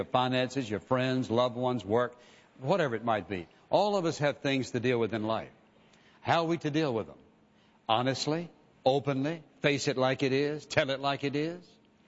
your finances, your friends, loved ones, work, whatever it might be. All of us have things to deal with in life. How are we to deal with them? Honestly, openly, face it like it is, tell it like it is.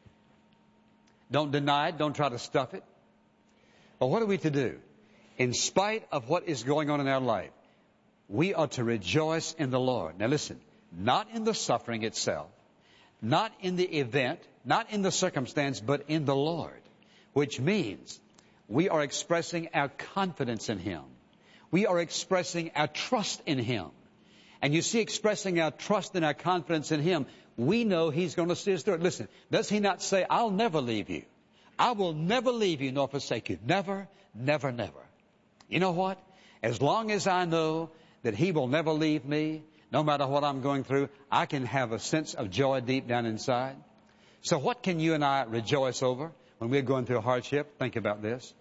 Don't deny it, don't try to stuff it. But what are we to do? In spite of what is going on in our life, we are to rejoice in the Lord. Now listen, not in the suffering itself, not in the event, not in the circumstance, but in the Lord. Which means we are expressing our confidence in Him. We are expressing our trust in Him. And you see, expressing our trust and our confidence in Him, we know He's going to see us through it. Listen, does He not say, I'll never leave you. I will never leave you nor forsake you. Never, never, never. You know what? As long as I know that He will never leave me, no matter what I'm going through, I can have a sense of joy deep down inside. So what can you and I rejoice over when we're going through a hardship? Think about this.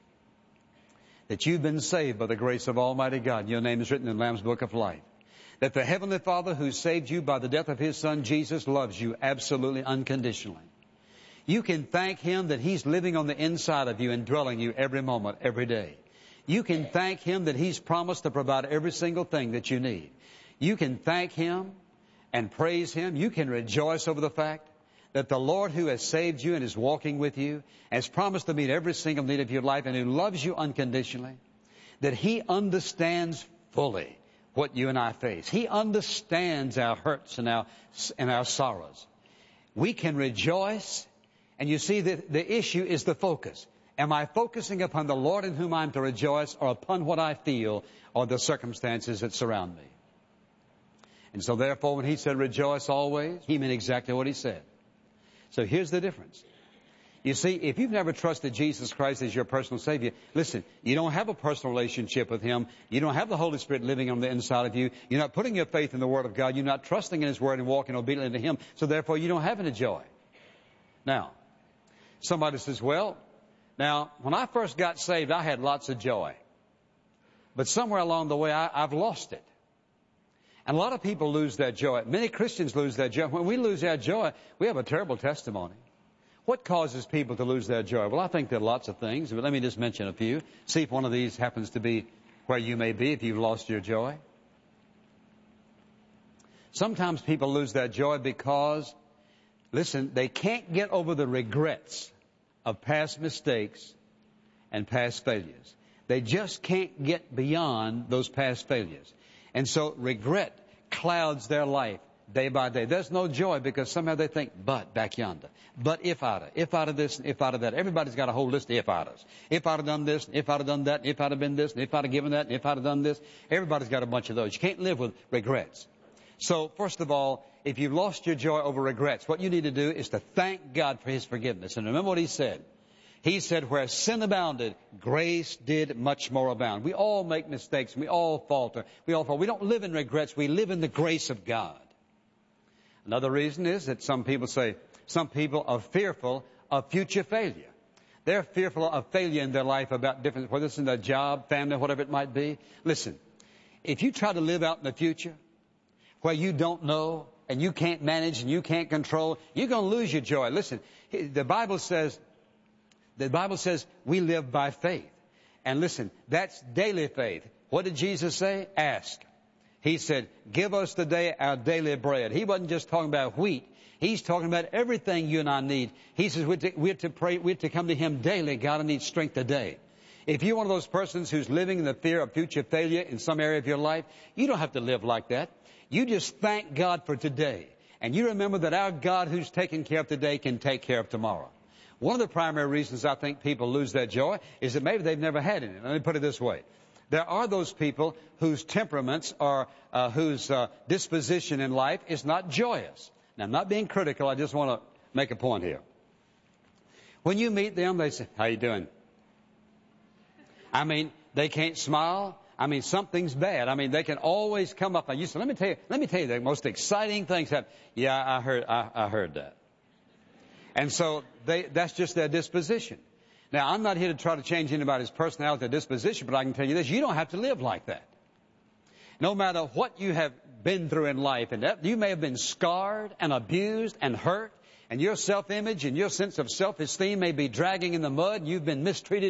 That you've been saved by the grace of Almighty God. Your name is written in the Lamb's Book of Life. That the Heavenly Father who saved you by the death of His Son, Jesus, loves you absolutely unconditionally. You can thank Him that He's living on the inside of you and dwelling you every moment, every day. You can thank Him that He's promised to provide every single thing that you need. You can thank Him and praise Him. You can rejoice over the fact that the Lord who has saved you and is walking with you has promised to meet every single need of your life and who loves you unconditionally, that He understands fully what you and I face. He understands our hurts and our sorrows. We can rejoice, and you see the issue is the focus. Am I focusing upon the Lord in whom I'm to rejoice, or upon what I feel or the circumstances that surround me? And so therefore, when He said rejoice always, He meant exactly what He said. So here's the difference. You see, if you've never trusted Jesus Christ as your personal Savior, listen, you don't have a personal relationship with Him. You don't have the Holy Spirit living on the inside of you. You're not putting your faith in the Word of God. You're not trusting in His Word and walking obediently to Him. So therefore, you don't have any joy. Now, somebody says, well, now, when I first got saved, I had lots of joy. But somewhere along the way, I've lost it. And a lot of people lose their joy. Many Christians lose their joy. When we lose our joy, we have a terrible testimony. What causes people to lose their joy? Well, I think there are lots of things, but let me just mention a few. See if one of these happens to be where you may be if you've lost your joy. Sometimes people lose their joy because, listen, they can't get over the regrets of past mistakes and past failures. They just can't get beyond those past failures. And so regret clouds their life day by day. There's no joy because somehow they think, but back yonder. But if I'd have this, if I'd have that. Everybody's got a whole list of if I'd have. If I'd have done this, if I'd have done that, if I'd have been this, if I'd have given that, if I'd have done this. Everybody's got a bunch of those. You can't live with regrets. So first of all, if you've lost your joy over regrets, what you need to do is to thank God for His forgiveness. And remember what He said. He said, where sin abounded, grace did much more abound. We all make mistakes. We all falter. We all fall. We don't live in regrets. We live in the grace of God. Another reason is that some people are fearful of future failure. They're fearful of failure in their life about different, whether it's in their job, family, whatever it might be. Listen, if you try to live out in the future where you don't know and you can't manage and you can't control, you're going to lose your joy. Listen, the Bible says we live by faith. And listen, that's daily faith. What did Jesus say? Ask. He said, give us today our daily bread. He wasn't just talking about wheat. He's talking about everything you and I need. He says we're to pray, we're to come to Him daily. God, I need strength today. If you're one of those persons who's living in the fear of future failure in some area of your life, you don't have to live like that. You just thank God for today. And you remember that our God who's taking care of today can take care of tomorrow. One of the primary reasons I think people lose their joy is that maybe they've never had any. Let me put it this way. There are those people whose temperaments or whose disposition in life is not joyous. Now, I'm not being critical. I just want to make a point here. When you meet them, they say, how you doing? I mean, they can't smile. I mean, something's bad. I mean, they can always come up. You say, let me tell you the most exciting things happen. Yeah, I heard that. And so that's just their disposition. Now, I'm not here to try to change anybody's personality or disposition, but I can tell you this, you don't have to live like that. No matter what you have been through in life, and you may have been scarred and abused and hurt, and your self-image and your sense of self-esteem may be dragging in the mud, and you've been mistreated